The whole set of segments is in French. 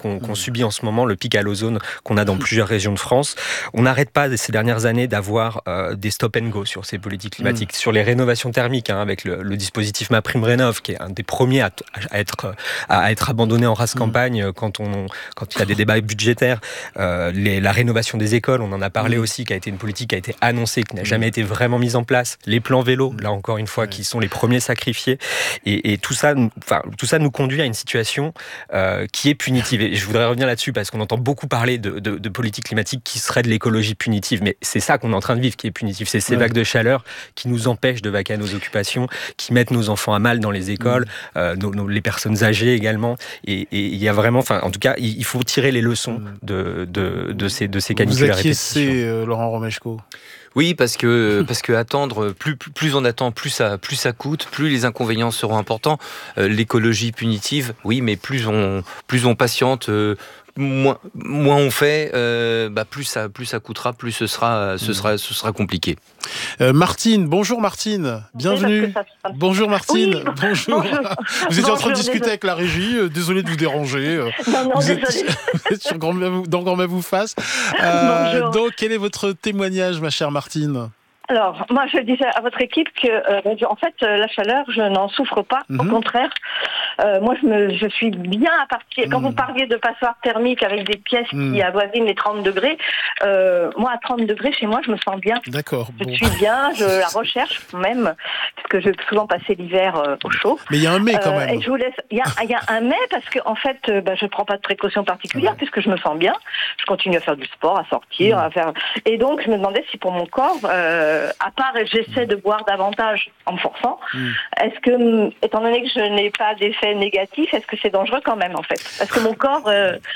qu'on subit en ce moment, le pic à l'ozone qu'on a dans plusieurs régions de France. On n'arrête pas ces dernières années d'avoir des stop and go sur ces politiques climatiques, sur les rénovations thermiques, avec le dispositif MaPrimeRénov', qui est un des premiers à être abandonné en race campagne quand il y a des débats budgétaires. La rénovation des écoles, on en a parlé aussi, qui a été une politique qui a été annoncée, qui n'a jamais été vraiment mise en place. Les plans vélo, là encore une fois, qui sont les premiers sacrifiés. Et tout ça nous conduit à une situation qui est punitive. Et je voudrais revenir là-dessus parce qu'on entend beaucoup parler de politique climatique qui serait de l'écologie punitive. Mais c'est ça qu'on est en train de vivre qui est punitif. C'est ces vagues de chaleur qui nous empêchent de vaquer à nos occupations, qui mettent nos enfants à mal dans les écoles, les personnes âgées également. Et il y a vraiment, en tout cas, il faut tirer les leçons de ces canicules à répétition. Vous acquiescez, Laurent Romeshko? Oui, parce que attendre, plus on attend, plus ça coûte, plus les inconvénients seront importants. L'écologie punitive, oui, mais plus on patiente, moins on fait, plus ça coûtera, plus ce sera compliqué. Martine, bonjour Martine, bienvenue. Bonjour Martine, oui, bonjour. Vous étiez en train de discuter avec la régie, désolé de vous déranger. Non, vous désolé. êtes dans Grand-Mère vous fasse. Donc, quel est votre témoignage, ma chère Martine ? Alors, moi, je disais à votre équipe que, en fait, la chaleur, je n'en souffre pas. Au contraire, moi, je suis bien à partir. Quand vous parliez de passoire thermique avec des pièces qui avoisinent les 30 degrés, moi, à 30 degrés, chez moi, je me sens bien. D'accord. Je suis bien, je la recherche même, parce que je vais souvent passer l'hiver au chaud. Mais il y a un mais quand même. Et je vous laisse. Il y a un mais, parce que, en fait, je ne prends pas de précautions particulières, puisque je me sens bien. Je continue à faire du sport, à sortir, à faire. Et donc, je me demandais si pour mon corps, à part j'essaie de boire davantage en me forçant, est-ce que, étant donné que je n'ai pas d'effet négatif, est-ce que c'est dangereux quand même en fait? Parce que mon corps...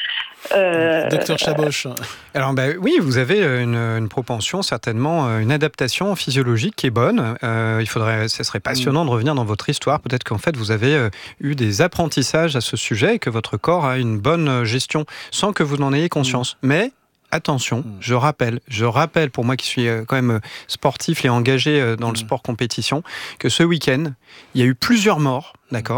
Docteur Chaboch. Alors oui, vous avez une propension, certainement, une adaptation physiologique qui est bonne. Ce serait passionnant de revenir dans votre histoire. Peut-être qu'en fait, vous avez eu des apprentissages à ce sujet et que votre corps a une bonne gestion sans que vous n'en ayez conscience. Mais attention, je rappelle pour moi qui suis quand même sportif et engagé dans le sport compétition, que ce week-end, il y a eu plusieurs morts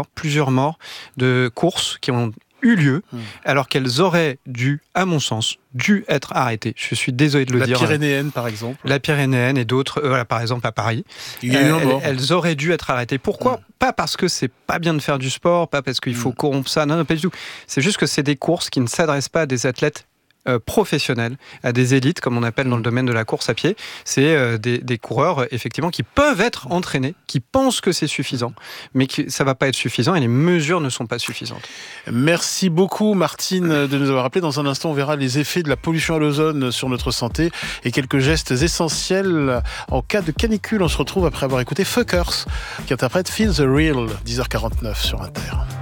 de courses qui ont eu lieu, alors qu'elles auraient à mon sens, dû être arrêtées. Je suis désolé de le dire. La Pyrénéenne, par exemple. La Pyrénéenne et d'autres, par exemple à Paris. Il y a eu un mort. Elles auraient dû être arrêtées. Pourquoi ? Pas parce que c'est pas bien de faire du sport, pas parce qu'il faut corrompre ça, non, pas du tout. C'est juste que c'est des courses qui ne s'adressent pas à des athlètes professionnels, à des élites, comme on appelle dans le domaine de la course à pied. C'est des coureurs, effectivement, qui peuvent être entraînés, qui pensent que c'est suffisant, mais ça va pas être suffisant et les mesures ne sont pas suffisantes. Merci beaucoup, Martine, de nous avoir rappelé. Dans un instant, on verra les effets de la pollution à l'ozone sur notre santé et quelques gestes essentiels en cas de canicule. On se retrouve après avoir écouté Fuckers, qui interprète Feel the Real, 10h49 sur Inter.